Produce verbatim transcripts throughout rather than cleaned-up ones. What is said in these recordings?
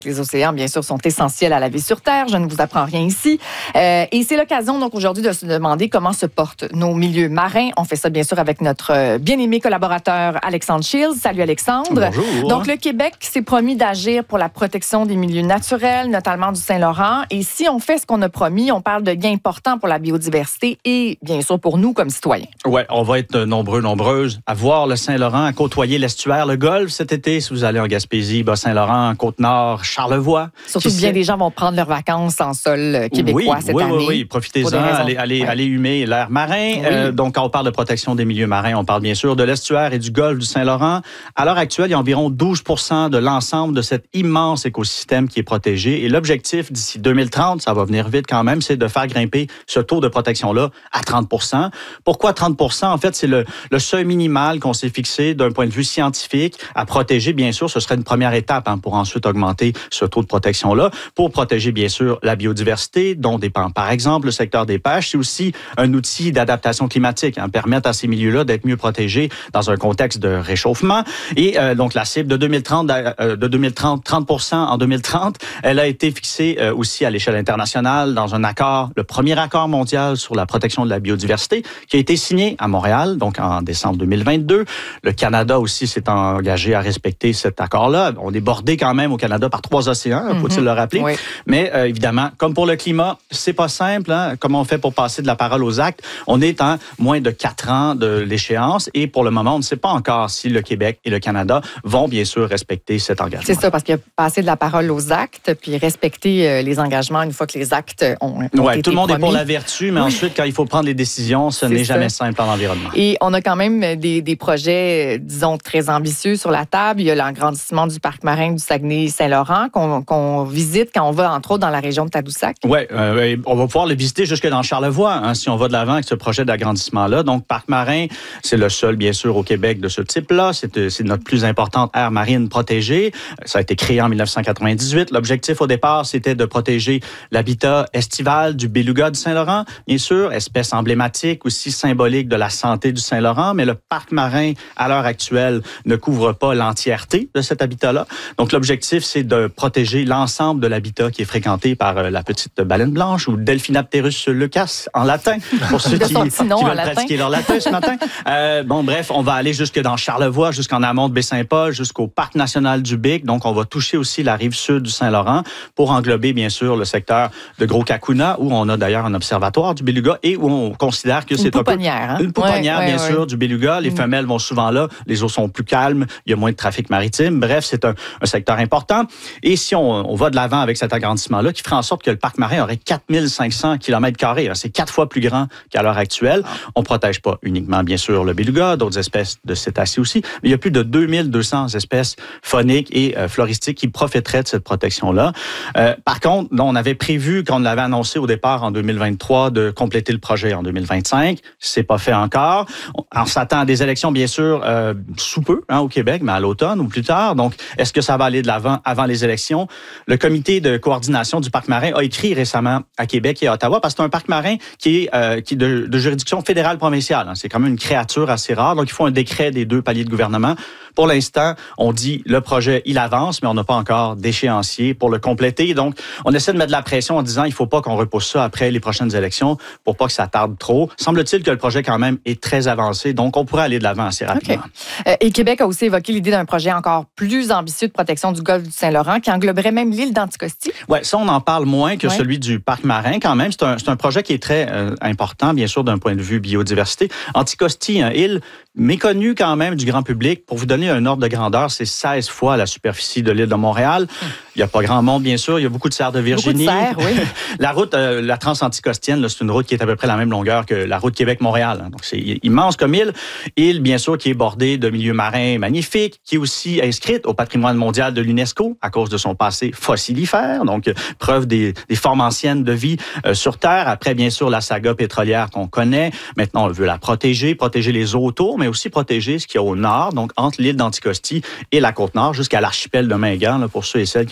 Les océans, bien sûr, sont essentiels à la vie sur Terre. Je ne vous apprends rien ici. Euh, et c'est l'occasion, donc, aujourd'hui, de se demander comment se portent nos milieux marins. On fait ça, bien sûr, avec notre bien-aimé collaborateur Alexandre Shields. Salut, Alexandre. Bonjour. Donc, le Québec s'est promis d'agir pour la protection des milieux naturels, notamment du Saint-Laurent. Et si on fait ce qu'on a promis, on parle de gains importants pour la biodiversité et, bien sûr, pour nous comme citoyens. Oui, on va être nombreux, nombreuses à voir le Saint-Laurent, à côtoyer l'estuaire, le golfe cet été, si vous allez en Gaspésie, Bas-Saint-Laurent, Côte-Nord, Charlevoix. Surtout que bien des gens vont prendre leurs vacances en sol québécois oui, cette oui, année. Oui, oui, profitez-en, allez, allez, ouais. allez humer l'air marin. Oui. Euh, donc, quand on parle de protection des milieux marins, on parle bien sûr de l'estuaire et du golfe du Saint-Laurent. À l'heure actuelle, il y a environ douze pour cent de l'ensemble de cet immense écosystème qui est protégé. Et l'objectif, d'ici deux mille trente, ça va venir vite quand même, c'est de faire grimper ce taux de protection-là à trente pour cent. Pourquoi trente pour cent? En fait, c'est le, le seuil minimal qu'on s'est fixé d'un point de vue scientifique à protéger. Bien sûr, ce serait une première étape hein, pour ensuite augmenter ce taux de protection-là, pour protéger, bien sûr, la biodiversité, dont dépend, par exemple, le secteur des pêches. C'est aussi un outil d'adaptation climatique, hein, permettre à ces milieux-là d'être mieux protégés dans un contexte de réchauffement. Et euh, donc, la cible de deux mille trente, euh, de deux mille trente, trente pour cent en deux mille trente, elle a été fixée euh, aussi à l'échelle internationale dans un accord, le premier accord mondial sur la protection de la biodiversité, qui a été signé à Montréal, donc en décembre deux mille vingt-deux. Le Canada aussi s'est engagé à respecter cet accord-là. On est bordé quand même au Canada par trois océans, mm-hmm. faut-il le rappeler. Oui. Mais euh, évidemment, comme pour le climat, c'est pas simple. Hein? Comment on fait pour passer de la parole aux actes? On est en moins de quatre ans de l'échéance et pour le moment, on ne sait pas encore si le Québec et le Canada vont bien sûr respecter cet engagement. C'est ça, parce qu'il y a passer de la parole aux actes puis respecter euh, les engagements une fois que les actes ont, ont ouais, été tout le monde promis. est pour la vertu, mais oui. ensuite, quand il faut prendre les décisions, ce n'est jamais simple en environnement. Et on a quand même des, des projets, disons, très ambitieux sur la table. Il y a l'agrandissement du parc marin du Saguenay-Saint-Laurent qu'on, qu'on visite quand on va, entre autres, dans la région de Tadoussac. Oui, euh, on va pouvoir le visiter jusque dans Charlevoix, hein, si on va de l'avant avec ce projet d'agrandissement-là. Donc, parc marin, c'est le seul, bien sûr, au Québec de ce type-là. C'est, c'est notre plus importante aire marine protégée. Ça a été créé en dix-neuf cent quatre-vingt-dix-huit. L'objectif, au départ, c'était de protéger l'habitat estival du beluga du Saint-Laurent, bien sûr, espèce emblématique, aussi symbolique de la santé du Saint-Laurent, mais le parc marin, à l'heure actuelle, ne couvre pas l'entièreté de cet habitat-là. Donc, l'objectif, c'est de protéger l'ensemble de l'habitat qui est fréquenté par euh, la petite baleine blanche ou Delphinapterus lucas en latin, pour ceux qui, qui veulent pratiquer leur latin ce matin. Euh, bon, bref, on va aller jusque dans Charlevoix, jusqu'en amont de Baie-Saint-Paul, jusqu'au parc national du Bic. Donc, on va toucher aussi la rive sud du Saint-Laurent pour englober, bien sûr, le secteur de Gros-Cacuna, où on a d'ailleurs un observatoire du beluga et où on considère que une c'est un peu... Hein? Une pouponnière, ouais, bien ouais, sûr, ouais. du beluga. Les mmh. femelles vont souvent là. Les eaux sont plus calmes. Il y a moins de trafic maritime. Bref, c'est un, un secteur important. Et si on, on va de l'avant avec cet agrandissement-là, qui ferait en sorte que le parc marin aurait quatre mille cinq cents kilomètres carrés. C'est quatre fois plus grand qu'à l'heure actuelle. Ah. On ne protège pas uniquement, bien sûr, le beluga, d'autres espèces de cétacés aussi, mais il y a plus de deux mille deux cents espèces fauniques et euh, floristiques qui profiteraient de cette protection-là. Euh, par contre, on avait prévu, quand on l'avait annoncé au départ en deux mille vingt-trois, de compléter le projet en deux mille vingt-cinq. C'est pas fait encore. On s'attend à des élections, bien sûr, euh, sous peu hein, au Québec, mais à l'automne ou plus tard. Donc, est-ce que ça va aller de l'avant avant les élections? Le comité de coordination du parc marin a écrit récemment à Québec et à Ottawa parce que c'est un parc marin qui est, euh, qui est de, de juridiction fédérale provinciale. Hein. C'est quand même une créature assez rare. Donc, il faut un décret des deux paliers de gouvernement. Pour l'instant, on dit le projet, il avance, mais on n'a pas encore d'échéancier pour le compléter. Donc, on essaie de mettre de la pression en disant il ne faut pas qu'on repousse ça après les prochaines élections pour pas que ça tarde trop. Semble-t-il que le projet, quand même, est très avancé. Donc, on pourrait aller de l'avant assez rapidement. Okay. Euh, et Québec a aussi évoqué l'idée d'un projet encore plus ambitieux de protection du golfe du Saint-Laurent qui engloberait même l'île d'Anticosti. Oui, ça, on en parle moins que ouais. celui du parc marin quand même. C'est un, c'est un projet qui est très euh, important, bien sûr, d'un point de vue biodiversité. Anticosti, une île méconnue quand même du grand public. Pour vous donner un ordre de grandeur, c'est seize fois la superficie de l'île de Montréal. Hum. Il n'y a pas grand monde, bien sûr. Il y a beaucoup de cerfs de Virginie. Beaucoup de cerfs, oui. La route, euh, la transanticostienne, là, c'est une route qui est à peu près la même longueur que la route Québec-Montréal. Hein. Donc, c'est immense comme île. Île, bien sûr, qui est bordée de milieux marins magnifiques, qui est aussi inscrite au patrimoine mondial de l'UNESCO à cause de son passé fossilifère. Donc, euh, preuve des, des formes anciennes de vie euh, sur Terre. Après, bien sûr, la saga pétrolière qu'on connaît. Maintenant, on veut la protéger, protéger les eaux autour, mais aussi protéger ce qu'il y a au nord, donc entre l'île d'Anticosti et la Côte-Nord, jusqu'à l'archipel de Mingan, là, pour ceux et celles qui ont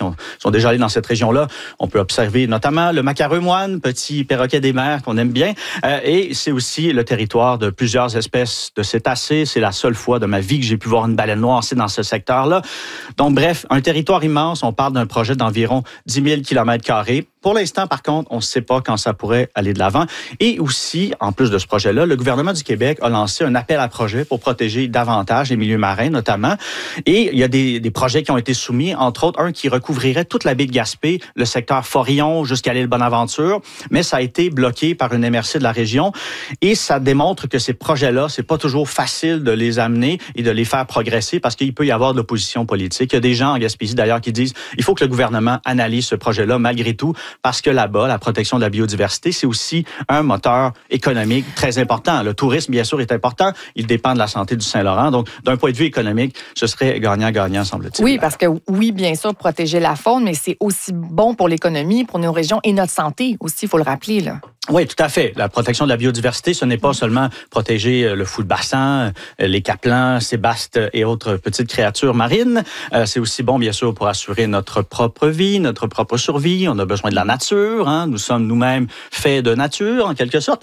sont, sont déjà allés dans cette région-là, on peut observer notamment le macareux moine, petit perroquet des mers qu'on aime bien. Euh, et c'est aussi le territoire de plusieurs espèces de cétacés. C'est la seule fois de ma vie que j'ai pu voir une baleine noire, c'est dans ce secteur-là. Donc, bref, un territoire immense. On parle d'un projet d'environ dix mille kilomètres carrés. Pour l'instant, par contre, on ne sait pas quand ça pourrait aller de l'avant. Et aussi, en plus de ce projet-là, le gouvernement du Québec a lancé un appel à projet pour protéger davantage les milieux marins, notamment. Et il y a des, des projets qui ont été soumis, entre autres, un qui recouvrirait toute la baie de Gaspé, le secteur Forillon jusqu'à l'île Bonaventure, mais ça a été bloqué par une M R C de la région. Et ça démontre que ces projets-là, c'est pas toujours facile de les amener et de les faire progresser parce qu'il peut y avoir de l'opposition politique. Il y a des gens en Gaspésie, d'ailleurs, qui disent il faut que le gouvernement analyse ce projet-là malgré tout, parce que là-bas, la protection de la biodiversité, c'est aussi un moteur économique très important. Le tourisme, bien sûr, est important. Il dépend de la santé du Saint-Laurent. Donc, d'un point de vue économique, ce serait gagnant-gagnant, semble-t-il. Oui, parce que oui, bien sûr, protéger la faune, mais c'est aussi bon pour l'économie, pour nos régions et notre santé aussi, il faut le rappeler, là. Oui, tout à fait. La protection de la biodiversité, ce n'est pas seulement protéger le fou de bassin, les capelans, sébastes et autres petites créatures marines. C'est aussi bon, bien sûr, pour assurer notre propre vie, notre propre survie. On a besoin de la nature. Hein? Nous sommes nous-mêmes faits de nature, en quelque sorte.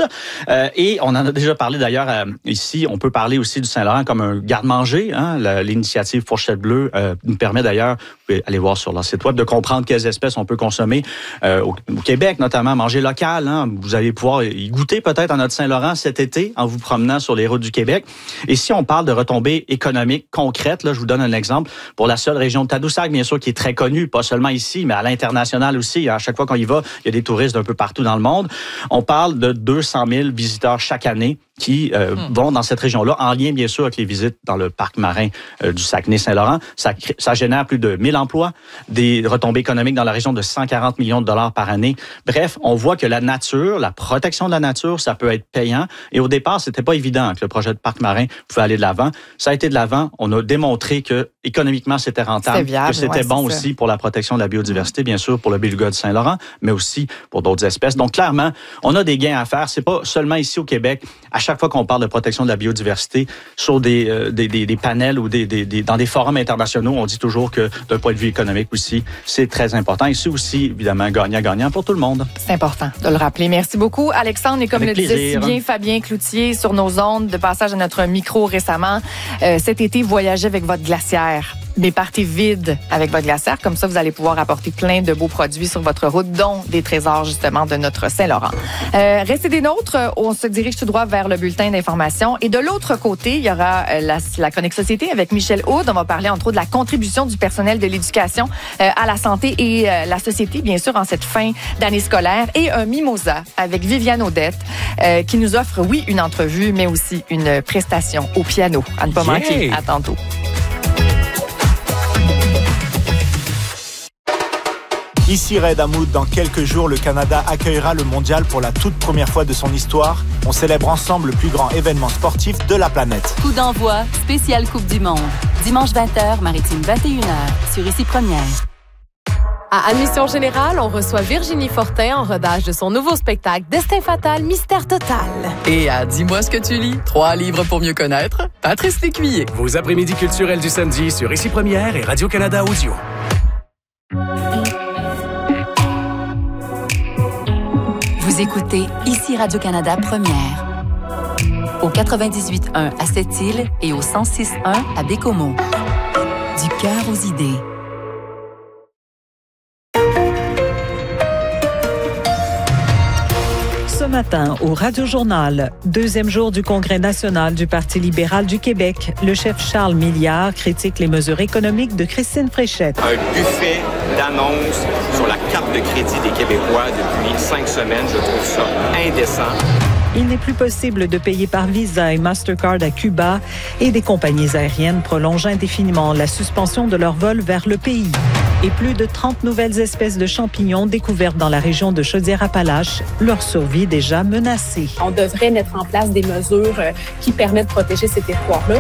Et on en a déjà parlé d'ailleurs ici. On peut parler aussi du Saint-Laurent comme un garde-manger. Hein? L'initiative Fourchette Bleue nous permet d'ailleurs, vous pouvez aller voir sur leur site web, de comprendre quelles espèces on peut consommer au Québec, notamment manger local. Hein? Vous allez pouvoir y goûter peut-être à notre Saint-Laurent cet été en vous promenant sur les routes du Québec. Et si on parle de retombées économiques concrètes, là, je vous donne un exemple. Pour la seule région de Tadoussac, bien sûr, qui est très connue, pas seulement ici, mais à l'international aussi. À chaque fois qu'on y va, il y a des touristes d'un peu partout dans le monde. On parle de deux cent mille visiteurs chaque année qui euh, hmm. vont dans cette région-là, en lien, bien sûr, avec les visites dans le parc marin euh, du Saguenay-Saint-Laurent. Ça, ça génère plus de mille emplois, des retombées économiques dans la région de cent quarante millions de dollars par année. Bref, on voit que la nature, la protection de la nature, ça peut être payant. Et au départ, c'était pas évident que le projet de parc marin pouvait aller de l'avant. Ça a été de l'avant. On a démontré que économiquement, c'était rentable, c'était viable, que c'était ouais, bon aussi pour la protection de la biodiversité, bien sûr, pour le beluga du Saint-Laurent, mais aussi pour d'autres espèces. Donc, clairement, on a des gains à faire. C'est pas seulement ici au Québec. À chaque fois qu'on parle de protection de la biodiversité sur des, euh, des, des, des panels ou des, des, des, dans des forums internationaux, on dit toujours que d'un point de vue économique aussi, c'est très important. Et c'est aussi, évidemment, gagnant-gagnant pour tout le monde. C'est important de le rappeler. Merci beaucoup, Alexandre. Et comme Avec le disait si bien Fabien Cloutier sur nos ondes de passage à notre micro récemment, euh, cet été, voyagez avec votre glacière. Mais partez vide avec votre glacière. Comme ça, vous allez pouvoir apporter plein de beaux produits sur votre route, dont des trésors, justement, de notre Saint-Laurent. Euh, restez des nôtres. On se dirige tout droit vers le bulletin d'information. Et de l'autre côté, il y aura la, la Chronique Société avec Michel Houde. On va parler, entre autres, de la contribution du personnel de l'éducation euh, à la santé et euh, la société, bien sûr, en cette fin d'année scolaire. Et un mimosa avec Viviane Audette, euh, qui nous offre, oui, une entrevue, mais aussi une prestation au piano. À ne pas yeah. manquer. À tantôt. Ici Red Hamoud, dans quelques jours, le Canada accueillera le mondial pour la toute première fois de son histoire. On célèbre ensemble le plus grand événement sportif de la planète. Coup d'envoi, spéciale Coupe du Monde. Dimanche vingt heures, Maritime vingt et une heures, sur Ici Première. À Admission Générale, on reçoit Virginie Fortin en rodage de son nouveau spectacle Destin fatal, mystère total. Et à Dis-moi ce que tu lis, trois livres pour mieux connaître, Patrice Lécuyer. Vos après-midi culturels du samedi sur Ici Première et Radio-Canada Audio. Vous écoutez Ici Radio-Canada Première. Au quatre-vingt-dix-huit point un à Sept-Îles et au cent six point un à Bécomo. Du cœur aux idées. Ce matin, au Radio-Journal, deuxième jour du Congrès national du Parti libéral du Québec, le chef Charles Milliard critique les mesures économiques de Christine Fréchette. Un buffet d'annonces sur la carte de crédit des Québécois depuis cinq semaines, je trouve ça indécent. Il n'est plus possible de payer par Visa et Mastercard à Cuba et des compagnies aériennes prolongent indéfiniment la suspension de leurs vols vers le pays. Et plus de trente nouvelles espèces de champignons découvertes dans la région de Chaudière-Appalaches, leur survie déjà menacée. On devrait mettre en place des mesures qui permettent de protéger ces territoires-là.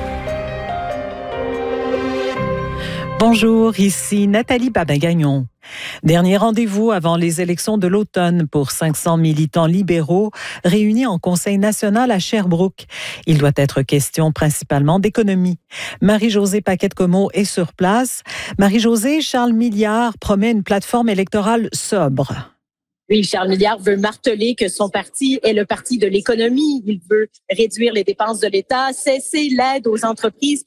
Bonjour, ici Nathalie Babin-Gagnon. Dernier rendez-vous avant les élections de l'automne pour cinq cents militants libéraux réunis en Conseil national à Sherbrooke. Il doit être question principalement d'économie. Marie-Josée Paquette-Comeau est sur place. Marie-Josée, Charles Milliard promet une plateforme électorale sobre. Oui, Charles Milliard veut marteler que son parti est le parti de l'économie. Il veut réduire les dépenses de l'État, cesser l'aide aux entreprises